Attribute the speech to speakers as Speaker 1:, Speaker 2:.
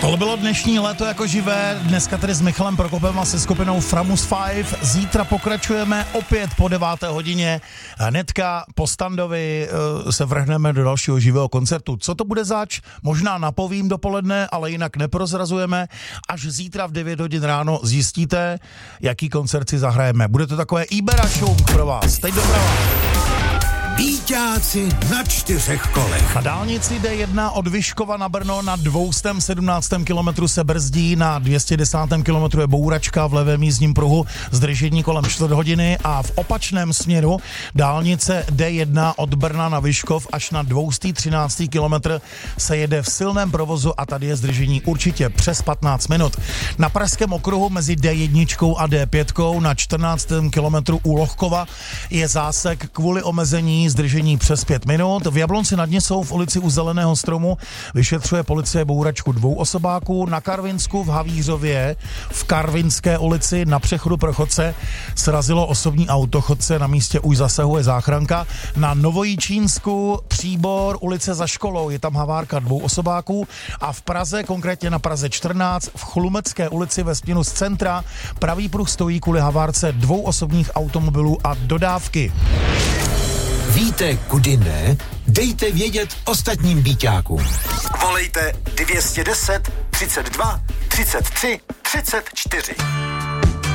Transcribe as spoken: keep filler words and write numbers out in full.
Speaker 1: Tohle bylo dnešní Léto jako živé, dneska tedy s Michalem Prokopem a se skupinou Framus pět. Zítra pokračujeme opět po deváté hodině. Hnedka po Standovi se vrhneme do dalšího živého koncertu. Co to bude zač? Možná napovím dopoledne, ale jinak neprozrazujeme. Až zítra v devět hodin ráno zjistíte, jaký koncert si zahrajeme. Bude to takové Iberašum pro vás. Teď doprava.
Speaker 2: Víťáci na čtyřech kolech.
Speaker 1: Na dálnici D jedna od Vyškova na Brno na dvě stě sedmnáct kilometrů se brzdí, na dvě stě deset kilometrů je bouračka v levém jízdním pruhu, zdržení kolem čtvrt hodiny a v opačném směru dálnice D jedna od Brna na Vyškov až na dvě stě třináct kilometrů se jede v silném provozu a tady je zdržení určitě přes patnáct minut. Na pražském okruhu mezi D jedna a D pět na čtrnáctém kilometru u Lohkova je zásek kvůli omezení zdržení přes pět minut. V Jablonci nad Nisou v ulici u Zeleného stromu vyšetřuje policie bouračku dvou osobáků. Na Karvinsku v Havířově v Karvinské ulici na přechodu pro chodce srazilo osobní auto, chodce na místě už zasahuje záchranka. Na Novojičínsku Příbor, ulice za školou, je tam havárka dvou osobáků a v Praze, konkrétně na Praze čtrnáct, v Chlumecké ulici ve směru z centra pravý pruh stojí kvůli havárce dvou osobních automobilů a dodávky.
Speaker 2: Víte, kudy ne? Dejte vědět ostatním víťákům.
Speaker 3: Volejte dvě stě deset, třicet dva, třicet tři, třicet čtyři.